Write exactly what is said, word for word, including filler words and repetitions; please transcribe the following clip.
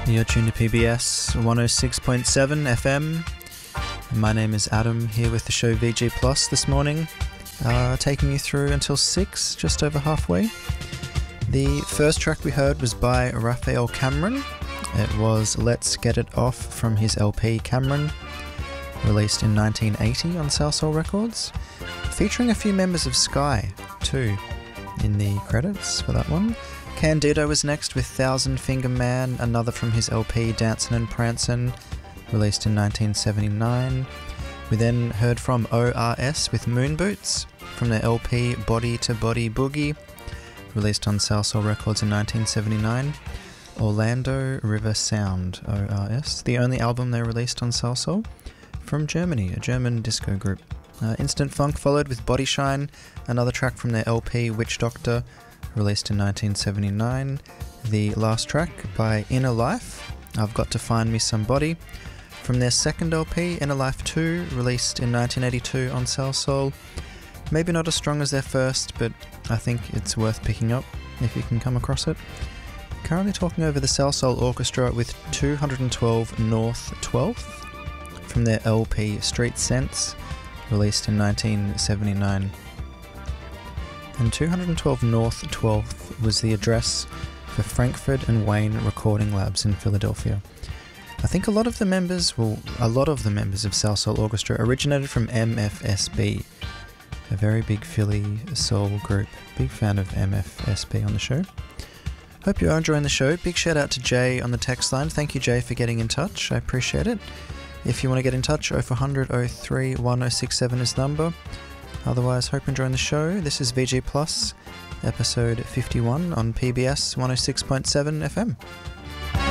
You're tuned to P B S one oh six point seven F M. My name is Adam, here with the show V G Plus this morning, uh, taking you through until six, just over halfway. The first track we heard was by Raphael Cameron. It was Let's Get It Off from his L P Cameron, released in nineteen eighty on Salsoul Records, featuring a few members of Sky too in the credits for that one. Candido was next with Thousand Finger Man, another from his L P Dancin' and Prancin', released in nineteen seventy-nine. We then heard from O R S with Moon Boots from their L P Body to Body Boogie, released on Salsoul Records in nineteen seventy-nine. Orlando River Sound, O R S, the only album they released on Salsoul, from Germany, a German disco group. Uh, Instant Funk followed with Body Shine, another track from their L P Witch Doctor, released in nineteen seventy-nine. The last track by Inner Life, I've Got to Find Me Somebody, from their second L P, Inner Life two, released in nineteen eighty-two on Salsoul. Maybe not as strong as their first, but I think it's worth picking up if you can come across it. Currently talking over the Salsoul Orchestra with two twelve North twelfth, from their L P Street Sense, released in nineteen seventy-nine. And two twelve North twelfth was the address for Frankfurt and Wayne Recording Labs in Philadelphia. I think a lot of the members, well, a lot of the members of Salsoul Orchestra originated from M F S B, a very big Philly soul group. Big fan of M F S B on the show. Hope you are enjoying the show. Big shout out to Jay on the text line. Thank you, Jay, for getting in touch. I appreciate it. If you want to get in touch, oh four hundred, oh three, one oh six seven is the number. Otherwise, hope you're enjoying the show. This is V G Plus, episode fifty-one on P B S one oh six point seven F M.